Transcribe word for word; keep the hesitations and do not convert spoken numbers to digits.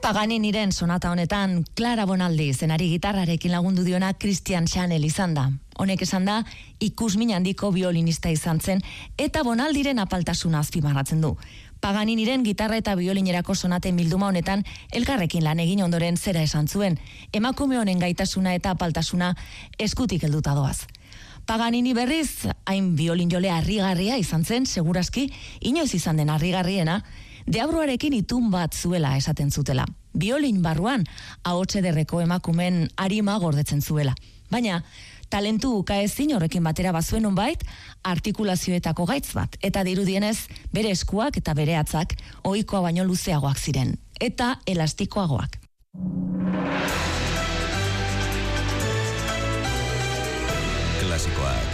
Paganiniren sonata honetan Clara Bonaldi zenari gitarrarekin lagundu diona Christian Chanel izan da. Honek esan da, ikusmin handiko biolinista izan zen eta Bonaldiren apaltasuna azpimarratzen du. Paganiniren gitarra eta biolinerako sonaten bilduma honetan elkarrekin lan egin ondoren zera esan zuen. Emakume honen gaitasuna eta apaltasuna eskutik helduta doaz. Paganini berriz, hain biolinjole harrigarria izan zen, segurazki, inoiz izan den harrigarriena, deabruarekin itun bat zuela esaten zutela. Biolin barruan, ahots ederreko emakumen arima gordetzen zuela. Baina, talentu ukaezin horrekin batera bazuen honbait, artikulazioetako gaitz bat, eta dirudienez, bere eskuak eta bere atzak ohikoa baino luzeagoak ziren, eta elastikoagoak. Klasikoak.